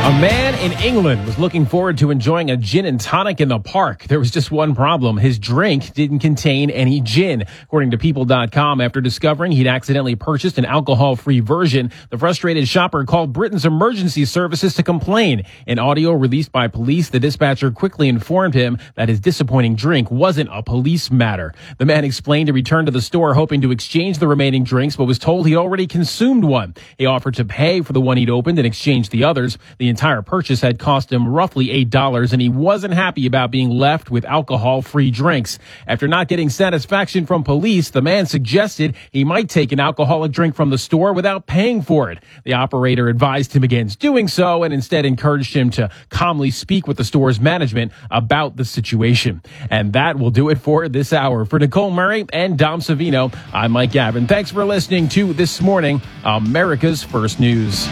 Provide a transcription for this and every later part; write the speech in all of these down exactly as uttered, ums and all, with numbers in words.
A man in England was looking forward to enjoying a gin and tonic in the park. There was just one problem. His drink didn't contain any gin. According to people dot com, after discovering he'd accidentally purchased an alcohol-free version, the frustrated shopper called Britain's emergency services to complain. In audio released by police, the dispatcher quickly informed him that his disappointing drink wasn't a police matter. The man explained he returned to the store hoping to exchange the remaining drinks, but was told he'd already consumed one. He offered to pay for the one he'd opened and exchange the others. The entire purchase had cost him roughly eight dollars, and he wasn't happy about being left with alcohol-free drinks. After not getting satisfaction from police, the man suggested he might take an alcoholic drink from the store without paying for it. The operator advised him against doing so and instead encouraged him to calmly speak with the store's management about the situation. And that will do it for this hour. For Nicole Murray and Dom Savino, I'm Mike Gavin. Thanks for listening to This Morning, America's First News.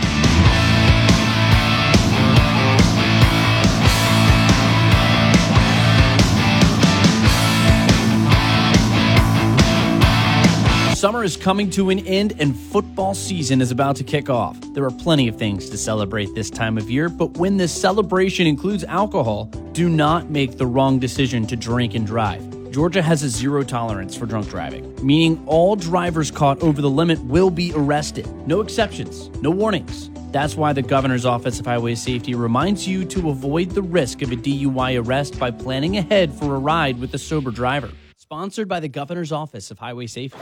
Summer is coming to an end and football season is about to kick off. There are plenty of things to celebrate this time of year, but when this celebration includes alcohol, do not make the wrong decision to drink and drive. Georgia has a zero tolerance for drunk driving, meaning all drivers caught over the limit will be arrested. No exceptions, no warnings. That's why the Governor's Office of Highway Safety reminds you to avoid the risk of a D U I arrest by planning ahead for a ride with a sober driver. Sponsored by the Governor's Office of Highway Safety.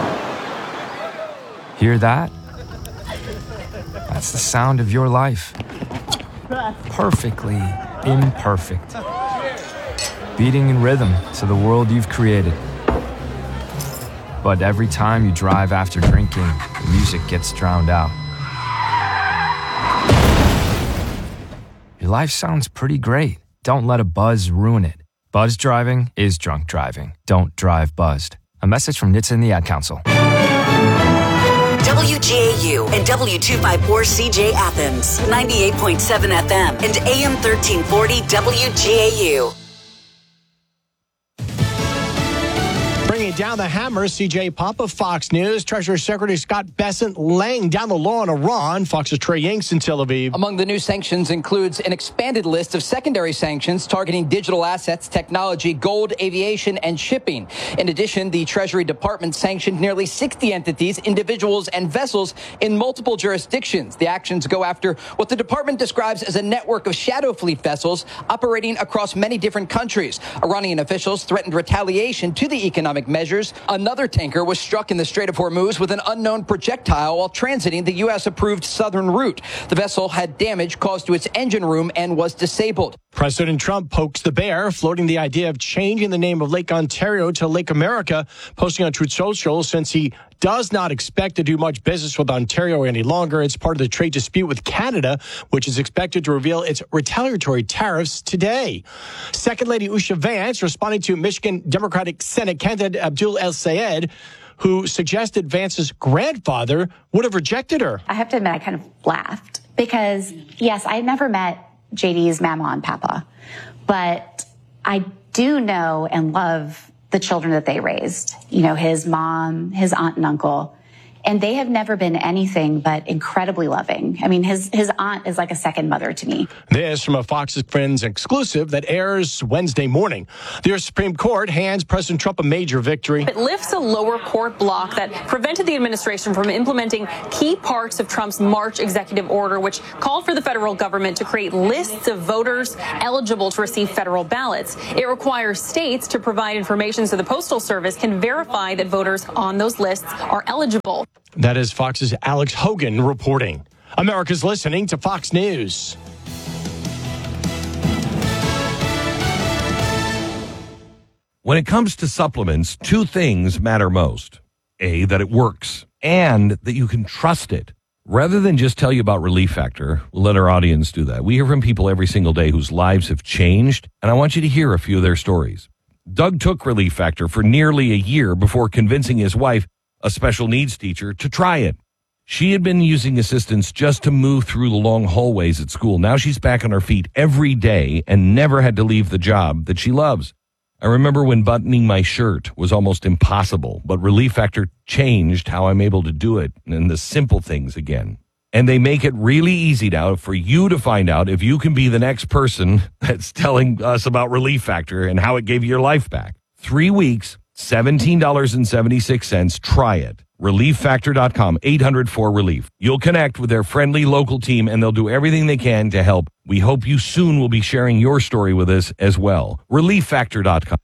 Hear that? That's the sound of your life. Perfectly imperfect. Beating in rhythm to the world you've created. But every time you drive after drinking, the music gets drowned out. Your life sounds pretty great. Don't let a buzz ruin it. Buzz driving is drunk driving. Don't drive buzzed. A message from N H T S A and the Ad Council. W G A U and W two fifty-four C J Athens, ninety-eight point seven F M and A M thirteen forty W G A U. Bringing down the hammer, C J Pop of Fox News. Treasury Secretary Scott Bessent laying down the law on Iran. Fox's Trey Yanks in Tel Aviv. Among the new sanctions includes an expanded list of secondary sanctions targeting digital assets, technology, gold, aviation, and shipping. In addition, the Treasury Department sanctioned nearly sixty entities, individuals, and vessels in multiple jurisdictions. The actions go after what the department describes as a network of shadow fleet vessels operating across many different countries. Iranian officials threatened retaliation to the economic measures. Another tanker was struck in the Strait of Hormuz with an unknown projectile while transiting the U S-approved southern route. The vessel had damage caused to its engine room and was disabled. President Trump pokes the bear, floating the idea of changing the name of Lake Ontario to Lake America, posting on Truth Social since he does not expect to do much business with Ontario any longer. It's part of the trade dispute with Canada, which is expected to reveal its retaliatory tariffs today. Second Lady Usha Vance responding to Michigan Democratic Senate candidate Abdul El-Sayed, who suggested Vance's grandfather would have rejected her. I have to admit, I kind of laughed because, yes, I never met J D's mama and papa, but I do know and love the children that they raised, you know, his mom, his aunt and uncle, and they have never been anything but incredibly loving. I mean, his his aunt is like a second mother to me. This from a Fox Friends exclusive that airs Wednesday morning. The U S Supreme Court hands President Trump a major victory. It lifts a lower court block that prevented the administration from implementing key parts of Trump's March executive order, which called for the federal government to create lists of voters eligible to receive federal ballots. It requires states to provide information so the Postal Service can verify that voters on those lists are eligible. That is Fox's Alex Hogan reporting. America's listening to Fox News. When it comes to supplements, two things matter most. A, that it works, and that you can trust it. Rather than just tell you about Relief Factor, we'll let our audience do that. We hear from people every single day whose lives have changed, and I want you to hear a few of their stories. Doug took Relief Factor for nearly a year before convincing his wife, a special needs teacher, to try it. She had been using assistance just to move through the long hallways at school. Now she's back on her feet every day and never had to leave the job that she loves. I remember when buttoning my shirt was almost impossible, but Relief Factor changed how I'm able to do it and the simple things again. And they make it really easy now for you to find out if you can be the next person that's telling us about Relief Factor and how it gave you your life back. Three weeks, seventeen dollars and seventy-six cents. Try it. relief factor dot com, eight hundred four relief. You'll connect with their friendly local team, and they'll do everything they can to help. We hope you soon will be sharing your story with us as well. relief factor dot com.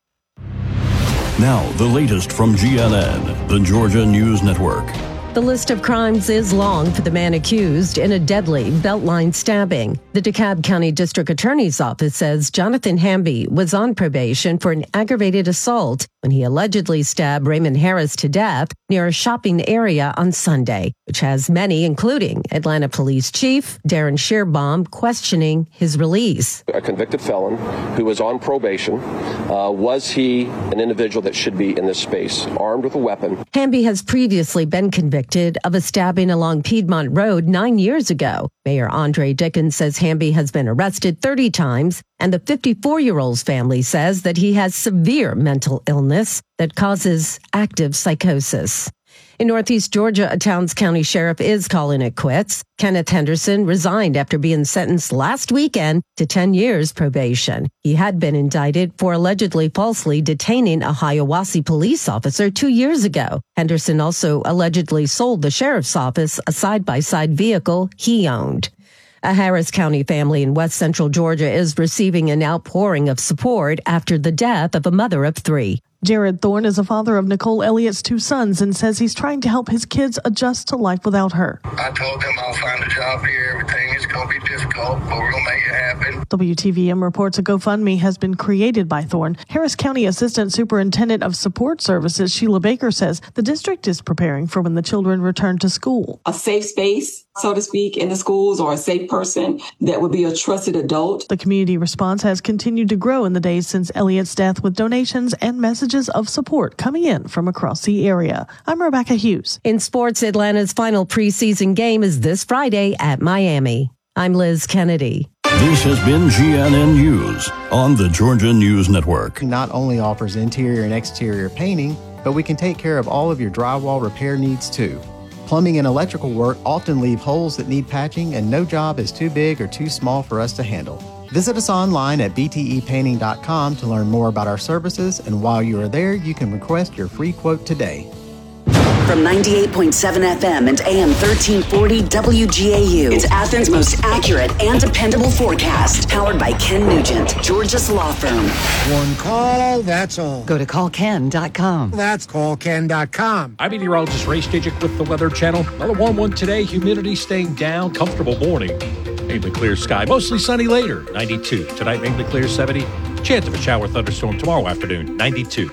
Now, the latest from G N N, the Georgia News Network. The list of crimes is long for the man accused in a deadly Beltline stabbing. The DeKalb County District Attorney's Office says Jonathan Hamby was on probation for an aggravated assault when he allegedly stabbed Raymond Harris to death near a shopping area on Sunday, which has many, including Atlanta Police Chief Darren Shearbaum, questioning his release. A convicted felon who was on probation. Uh, was he an individual that should be in this space, armed with a weapon? Hamby has previously been convicted of a stabbing along Piedmont Road nine years ago. Mayor Andre Dickens says Hamby has been arrested thirty times, and the fifty-four-year-old's family says that he has severe mental illness that causes active psychosis. In Northeast Georgia, a Towns County sheriff is calling it quits. Kenneth Henderson resigned after being sentenced last weekend to ten years probation. He had been indicted for allegedly falsely detaining a Hiawassee police officer two years ago. Henderson also allegedly sold the sheriff's office a side-by-side vehicle he owned. A Harris County family in west central Georgia is receiving an outpouring of support after the death of a mother of three. Jared Thorne is a father of Nicole Elliott's two sons and says he's trying to help his kids adjust to life without her. I told them I'll find a job here. Everything is going to be difficult, but we're going to make it happen. W T V M reports a GoFundMe has been created by Thorne. Harris County Assistant Superintendent of Support Services Sheila Baker says the district is preparing for when the children return to school. A safe space, so to speak, in the schools, or a safe person that would be a trusted adult. The community response has continued to grow in the days since Elliott's death, with donations and messages of support coming in from across the area. I'm Rebecca Hughes. In sports, Atlanta's final preseason game is this Friday at Miami. I'm Liz Kennedy. This has been G N N News on the Georgia News Network. Not only offers interior and exterior painting, but we can take care of all of your drywall repair needs too. Plumbing and electrical work often leave holes that need patching, and no job is too big or too small for us to handle. Visit us online at b t e painting dot com to learn more about our services, and while you are there, you can request your free quote today. From ninety-eight point seven F M and A M thirteen forty W G A U, it's Athens' most accurate and dependable forecast. Powered by Ken Nugent, Georgia's law firm. One call, that's all. Go to call ken dot com. That's call ken dot com. I'm meteorologist Ray Stajic with the Weather Channel. Another warm one today. Humidity staying down. Comfortable morning. Mainly clear sky. Mostly sunny later. ninety-two. Tonight, mainly clear, seventy. Chance of a shower thunderstorm tomorrow afternoon. ninety-two.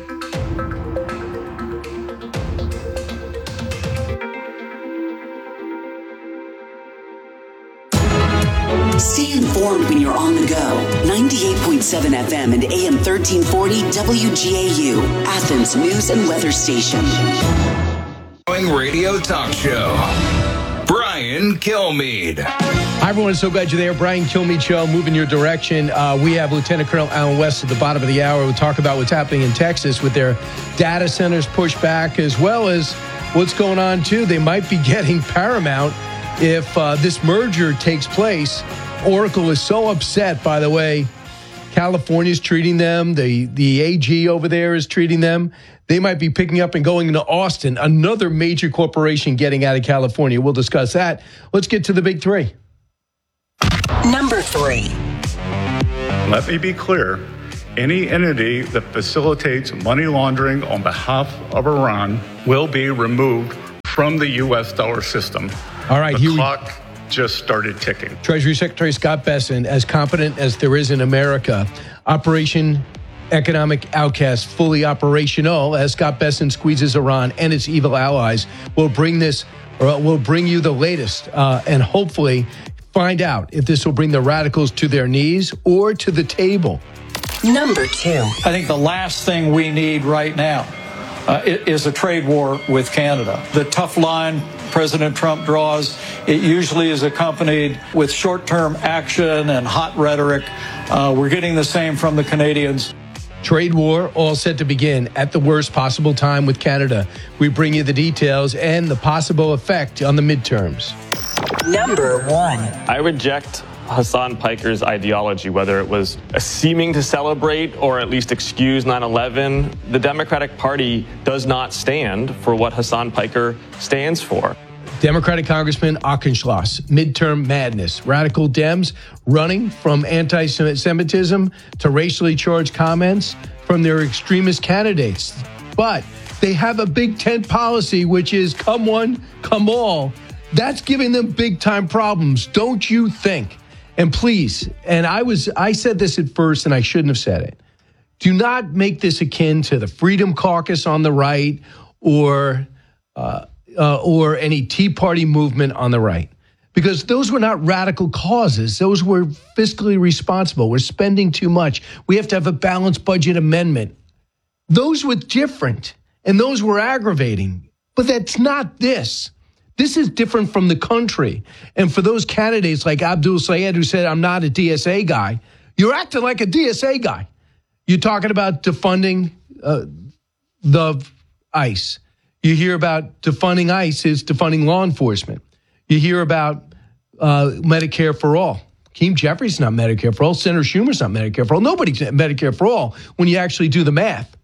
Stay informed when you're on the go. ninety-eight point seven F M and A M thirteen forty W G A U, Athens News and Weather Station. Radio talk show. Brian Kilmeade. Hi, everyone. So glad you're there. Brian Kilmeade Show, moving your direction. Uh, we have Lieutenant Colonel Alan West at the bottom of the hour. We'll talk about what's happening in Texas with their data centers pushed back, as well as what's going on, too. They might be getting Paramount if uh, this merger takes place. Oracle is so upset, by the way. California's treating them. The, the A G over there is treating them. They might be picking up and going into Austin, another major corporation getting out of California. We'll discuss that. Let's get to the big three. Number three. Let me be clear. Any entity that facilitates money laundering on behalf of Iran will be removed from the U S dollar system. All right, the here clock we- just started ticking. Treasury Secretary Scott Bessent, as competent as there is in America, Operation Economic Outcast, fully operational, as Scott Bessent squeezes Iran and its evil allies, will bring this, or will bring you the latest, uh, and hopefully find out if this will bring the radicals to their knees or to the table. Number two. I think the last thing we need right now uh, is a trade war with Canada. The tough line President Trump draws, it usually is accompanied with short-term action and hot rhetoric. Uh, we're getting the same from the Canadians. Trade war all set to begin at the worst possible time with Canada. We bring you the details and the possible effect on the midterms. Number one. I reject Hassan Piker's ideology, whether it was a seeming to celebrate or at least excuse nine eleven. The Democratic Party does not stand for what Hassan Piker stands for. Democratic Congressman Auchincloss, midterm madness. Radical Dems running from anti-Semitism to racially charged comments from their extremist candidates. But they have a big tent policy, which is come one, come all. That's giving them big time problems, don't you think? And please, and I was I said this at first and I shouldn't have said it. Do not make this akin to the Freedom Caucus on the right or uh, uh, or any Tea Party movement on the right. Because those were not radical causes. Those were fiscally responsible. We're spending too much. We have to have a balanced budget amendment. Those were different, and those were aggravating. But that's not this. This is different from the country. And for those candidates like Abdul Sayed, who said, I'm not a D S A guy, you're acting like a D S A guy. You're talking about defunding uh, the ICE. You hear about defunding ICE is defunding law enforcement. You hear about uh, Medicare for all. Hakeem Jeffries not Medicare for all. Senator Schumer's not Medicare for all. Nobody's Medicare for all when you actually do the math.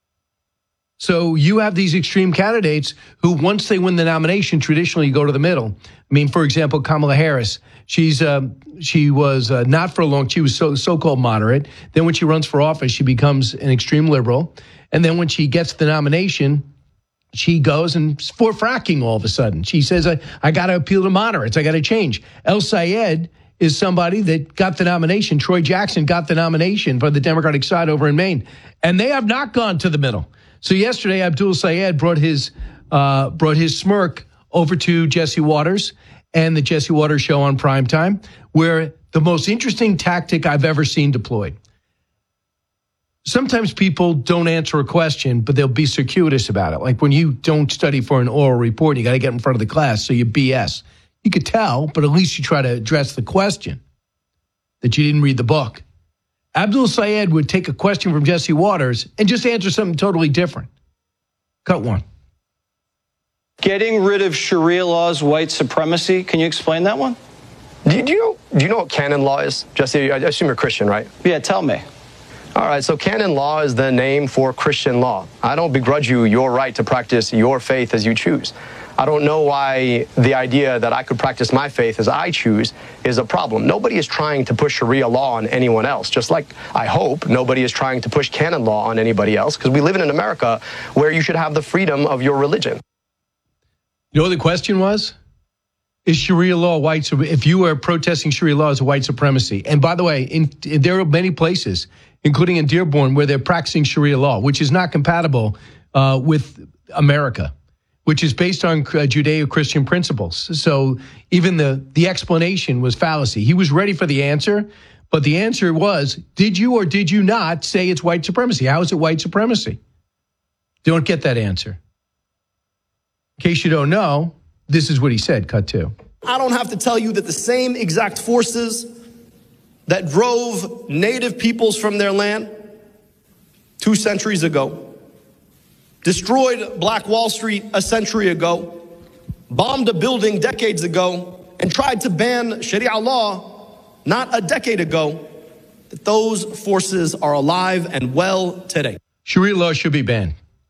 So you have these extreme candidates who, once they win the nomination, traditionally go to the middle. I mean, for example, Kamala Harris. She's uh, she was uh, not for a long. She was so so-called moderate. Then when she runs for office, she becomes an extreme liberal. And then when she gets the nomination, she goes and for fracking all of a sudden. She says, I, I got to appeal to moderates. I got to change. El Sayed is somebody that got the nomination. Troy Jackson got the nomination for the Democratic side over in Maine. And they have not gone to the middle. So yesterday, Abdul Sayed brought his uh, brought his smirk over to Jesse Waters and the Jesse Waters Show on primetime, where the most interesting tactic I've ever seen deployed. Sometimes people don't answer a question, but they'll be circuitous about it. Like when you don't study for an oral report, you got to get in front of the class, so you B S. You could tell, but at least you try to address the question that you didn't read the book. Abdul Sayed would take a question from Jesse Waters and just answer something totally different. Cut one. Getting rid of Sharia law is white supremacy. Can you explain that one? Do you, do you know, do you know what canon law is? Jesse, I assume you're Christian, right? Yeah, tell me. All right, so canon law is the name for Christian law. I don't begrudge you your right to practice your faith as you choose. I don't know why the idea that I could practice my faith as I choose is a problem. Nobody is trying to push Sharia law on anyone else, just like I hope nobody is trying to push canon law on anybody else, because we live in an America where you should have the freedom of your religion. You know what the question was? Is Sharia law white? If you are protesting Sharia law as a white supremacy, and by the way, in, in, there are many places, including in Dearborn, where they're practicing Sharia law, which is not compatible uh, with America, which is based on uh, Judeo-Christian principles. So even the, the explanation was fallacy. He was ready for the answer, but the answer was, did you or did you not say it's white supremacy? How is it white supremacy? Don't get that answer. In case you don't know, this is what he said, cut two. I don't have to tell you that the same exact forces that drove native peoples from their land two centuries ago, destroyed Black Wall Street a century ago, bombed a building decades ago, and tried to ban Sharia law not a decade ago, that those forces are alive and well today. Sharia law should be banned.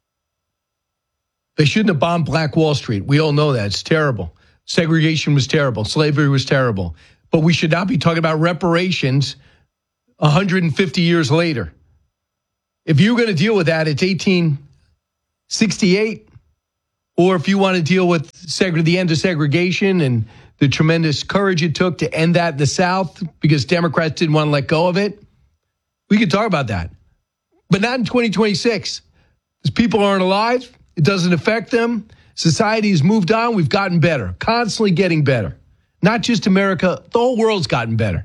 They shouldn't have bombed Black Wall Street. We all know that. It's terrible. Segregation was terrible. Slavery was terrible. But we should not be talking about reparations one hundred fifty years later. If you're going to deal with that, it's eighteen sixty-eight. Or if you want to deal with seg- the end of segregation and the tremendous courage it took to end that in the South because Democrats didn't want to let go of it, we could talk about that. But not in twenty twenty-six. Because people aren't alive. It doesn't affect them. Society has moved on. We've gotten better, constantly getting better. Not just America, the whole world's gotten better.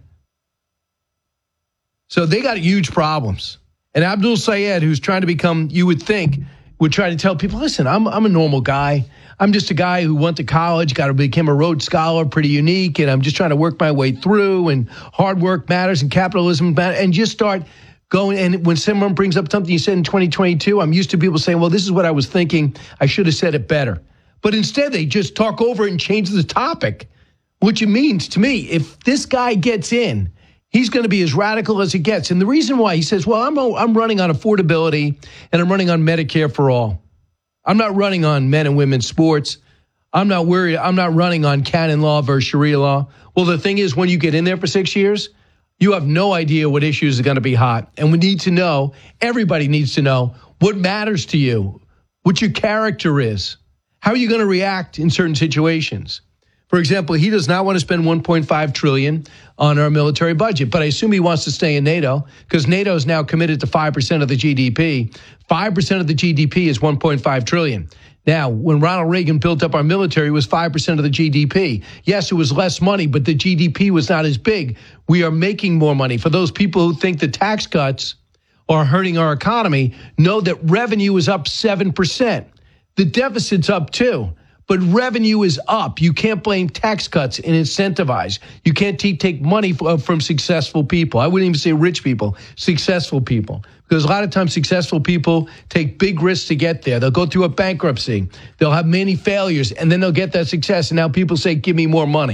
So they got huge problems. And Abdul Sayed, who's trying to become, you would think, would try to tell people, listen, I'm I'm a normal guy. I'm just a guy who went to college, got to become a Rhodes Scholar, pretty unique, and I'm just trying to work my way through, and hard work matters, and capitalism matters, and just start going. And when someone brings up something you said in twenty twenty-two, I'm used to people saying, well, this is what I was thinking. I should have said it better. But instead, they just talk over it and change the topic. Which it means to me, if this guy gets in, he's going to be as radical as it gets. And the reason why, he says, well, I'm I'm running on affordability and I'm running on Medicare for all. I'm not running on men and women's sports. I'm not worried. I'm not running on canon law versus Sharia law. Well, the thing is, when you get in there for six years, you have no idea what issues are going to be hot. And we need to know, everybody needs to know what matters to you, what your character is, how are you going to react in certain situations. For example, he does not want to spend one point five trillion dollars on our military budget, but I assume he wants to stay in NATO because NATO is now committed to five percent of the G D P. five percent of the G D P is one point five trillion dollars. Now, when Ronald Reagan built up our military, it was five percent of the G D P. Yes, it was less money, but the G D P was not as big. We are making more money. For those people who think the tax cuts are hurting our economy, know that revenue is up seven percent. The deficit's up too. But revenue is up. You can't blame tax cuts and incentivize. You can't t- take money f- from successful people. I wouldn't even say rich people, successful people. Because a lot of times successful people take big risks to get there. They'll go through a bankruptcy. They'll have many failures, and then they'll get that success. And now people say, give me more money.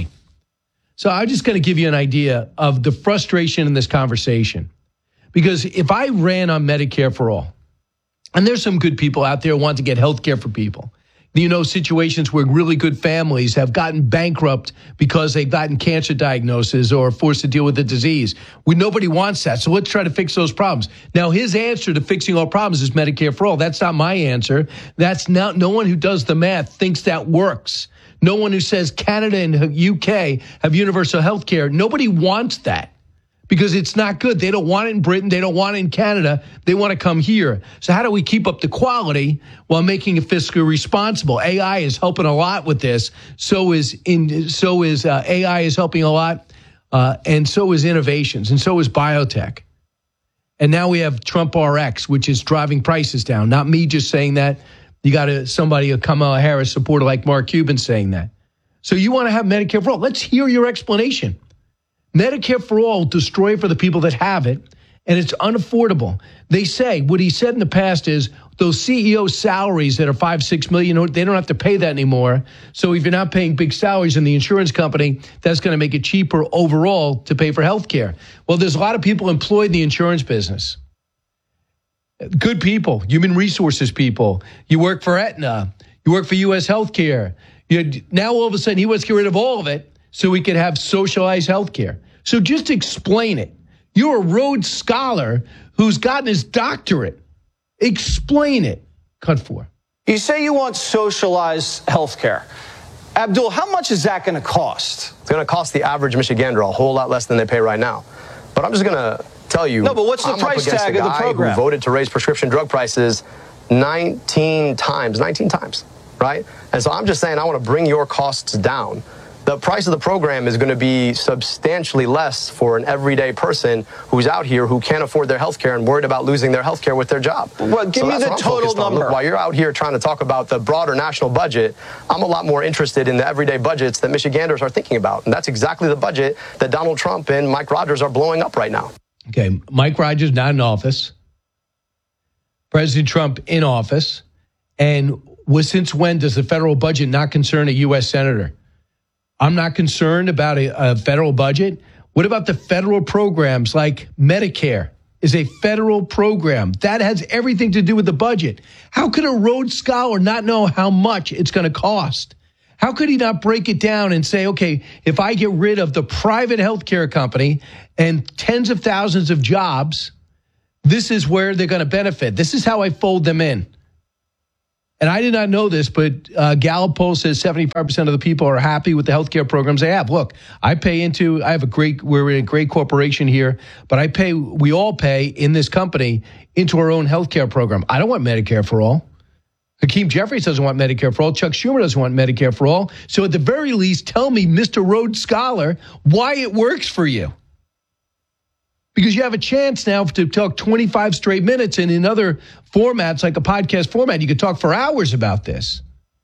So I'm just going to give you an idea of the frustration in this conversation. Because if I ran on Medicare for all, and there's some good people out there who want to get health care for people, you know, situations where really good families have gotten bankrupt because they've gotten cancer diagnosis or forced to deal with the disease. We, nobody wants that. So let's try to fix those problems. Now, his answer to fixing all problems is Medicare for all. That's not my answer. That's not, no one who does the math thinks that works. No one who says Canada and U K have universal health care. Nobody wants that. Because it's not good. They don't want it in Britain. They don't want it in Canada. They want to come here. So how do we keep up the quality while making it fiscally responsible? A I is helping a lot with this. So is in. So is uh, A I is helping a lot, uh, and so is innovations, and so is biotech. And now we have Trump R X, which is driving prices down. Not me just saying that. You got to somebody, a Kamala Harris supporter like Mark Cuban, saying that. So you want to have Medicare for all? Let's hear your explanation. Medicare for all, destroy for the people that have it, and it's unaffordable. They say, what he said in the past is, those C E O salaries that are five, six million, they don't have to pay that anymore. So if you're not paying big salaries in the insurance company, that's going to make it cheaper overall to pay for health care. Well, there's a lot of people employed in the insurance business. Good people, human resources people. You work for Aetna. You work for U S Healthcare. You, now all of a sudden he wants to get rid of all of it so we could have socialized health care. So just explain it. You're a Rhodes Scholar who's gotten his doctorate. Explain it. Cut four. You say you want socialized health care. Abdul, how much is that going to cost? It's going to cost the average Michigander a whole lot less than they pay right now. But I'm just going to tell you. No, but what's the I'm price up against tag a of the guy program? Who voted to raise prescription drug prices nineteen times, nineteen times, right? And so I'm just saying I want to bring your costs down. The price of the program is going to be substantially less for an everyday person who's out here who can't afford their health care and worried about losing their health care with their job. Well, give so me the total number. Look, while you're out here trying to talk about the broader national budget, I'm a lot more interested in the everyday budgets that Michiganders are thinking about. And that's exactly the budget that Donald Trump and Mike Rogers are blowing up right now. Okay, Mike Rogers not in office. President Trump in office. And was, since when does the federal budget not concern a U S senator? I'm not concerned about a, a federal budget. What about the federal programs like Medicare is a federal program? That has everything to do with the budget. How could a Rhodes Scholar not know how much it's going to cost? How could he not break it down and say, okay, if I get rid of the private healthcare company and tens of thousands of jobs, this is where they're going to benefit. This is how I fold them in. And I did not know this, but uh, Gallup poll says seventy-five percent of the people are happy with the healthcare programs they have. Look, I pay into, I have a great, we're in a great corporation here, but I pay, we all pay in this company into our own healthcare program. I don't want Medicare for all. Hakeem Jeffries doesn't want Medicare for all. Chuck Schumer doesn't want Medicare for all. So at the very least, tell me, Mister Rhodes Scholar, why it works for you. Because you have a chance now to talk twenty-five straight minutes, and in other formats, like a podcast format, you could talk for hours about this.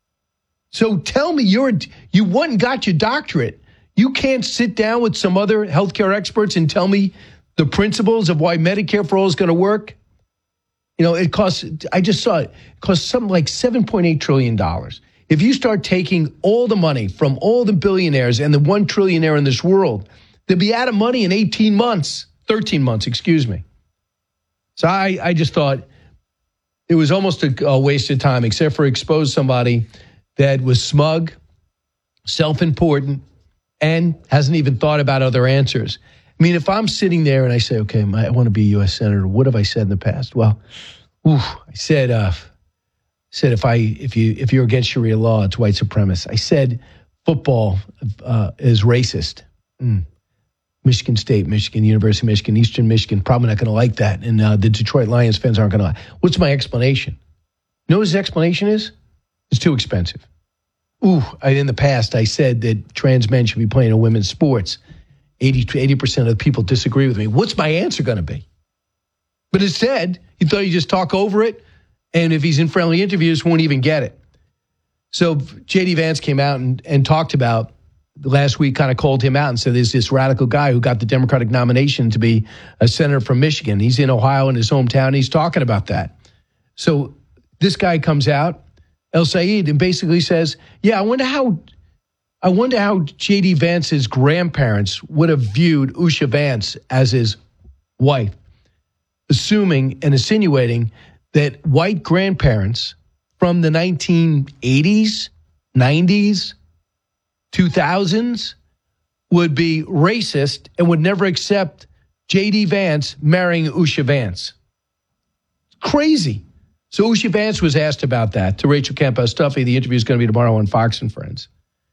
So tell me, you're you went and got your doctorate. You can't sit down with some other healthcare experts and tell me the principles of why Medicare for all is going to work. You know, it costs, I just saw it, it costs something like seven point eight trillion dollars. If you start taking all the money from all the billionaires and the one trillionaire in this world, they'll be out of money in eighteen months, thirteen months, excuse me. So I, I just thought it was almost a, a waste of time, except for expose somebody that was smug, self-important, and hasn't even thought about other answers. I mean, if I'm sitting there and I say, okay, my, I want to be a U S Senator, what have I said in the past? Well, ooh, I said, uh, said if I if you if you're against Sharia law, it's white supremacist. I said football uh, is racist. Mm. Michigan State, Michigan, University of Michigan, Eastern Michigan, probably not going to like that. And uh, the Detroit Lions fans aren't going to like. What's my explanation? You know what his explanation is? It's too expensive. Ooh, I, in the past, I said that trans men should be playing in women's sports. eighty to eighty percent of the people disagree with me. What's my answer going to be? But instead, he thought he'd just talk over it, and if he's in friendly interviews, won't even get it. So J D Vance came out and, and talked about last week, kind of called him out and said there's this radical guy who got the Democratic nomination to be a senator from Michigan. He's in Ohio in his hometown. And he's talking about that. So this guy comes out, El Sayed, and basically says, yeah, I wonder how I wonder how J D Vance's grandparents would have viewed Usha Vance as his wife, assuming and insinuating that white grandparents from the nineteen eighties, nineties, two thousands would be racist and would never accept J D Vance marrying Usha Vance. Crazy. So Usha Vance was asked about that to Rachel Campbell-Stuffy. The interview is going to be tomorrow on Fox and Friends.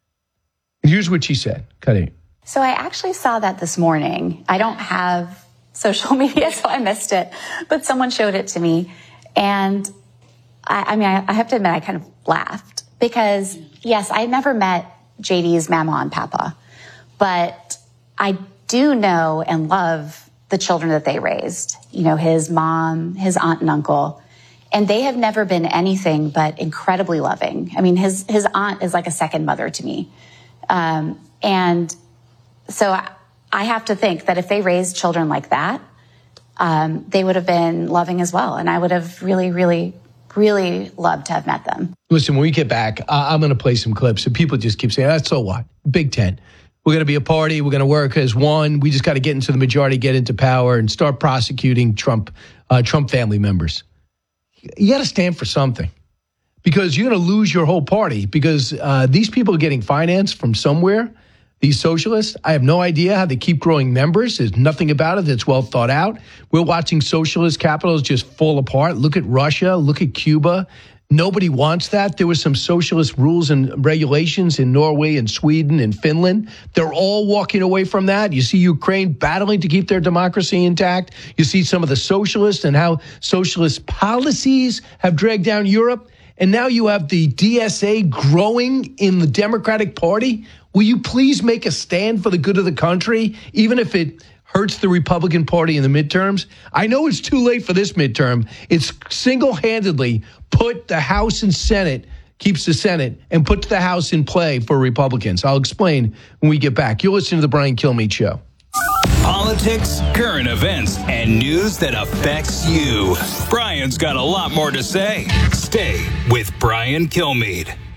And here's what she said. Cut it. So I actually saw that this morning. I don't have social media, so I missed it. But someone showed it to me. And I, I mean, I, I have to admit, I kind of laughed. Because, yes, I never met J D's mama and papa. But I do know and love the children that they raised. You know, his mom, his aunt and uncle. And they have never been anything but incredibly loving. I mean, his, his aunt is like a second mother to me. Um, and so I, I have to think that if they raised children like that, um, they would have been loving as well. And I would have really, really, really loved to have met them. Listen, when we get back, uh, I'm going to play some clips. And people just keep saying, that's so what? Big Ten. We're going to be a party. We're going to work as one. We just got to get into the majority, get into power, and start prosecuting Trump, uh, Trump family members. You got to stand for something. Because you're going to lose your whole party because uh, these people are getting financed from somewhere, these socialists. I have no idea how they keep growing members. There's nothing about it that's well thought out. We're watching socialist capitals just fall apart. Look at Russia. Look at Cuba. Nobody wants that. There were some socialist rules and regulations in Norway and Sweden and Finland. They're all walking away from that. You see Ukraine battling to keep their democracy intact. You see some of the socialists and how socialist policies have dragged down Europe. And now you have the D S A growing in the Democratic Party. Will you please make a stand for the good of the country, even if it hurts the Republican Party in the midterms? I know it's too late for this midterm. It's single-handedly put the House and Senate, keeps the Senate, and puts the House in play for Republicans. I'll explain when we get back. You're listening to The Brian Kilmeade Show. Politics, current events, and news that affects you. Brian's got a lot more to say. Stay with Brian Kilmeade.